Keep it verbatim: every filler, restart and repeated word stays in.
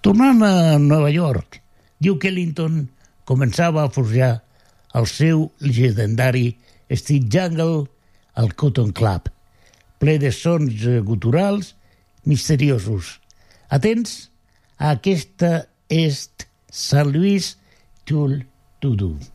Tornant a Nova York, diu que Ellington començava a forjar el seu llegendari Street Jungle al Cotton Club, ple de sons guturals misteriosos. Atents a aquesta est Saint Louis Tool to Do.